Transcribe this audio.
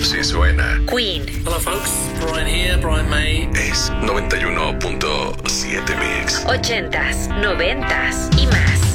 Si suena. Queen. Hello folks, Brian here, Brian May. Es 91.7 Mix. 80s, 90s y más.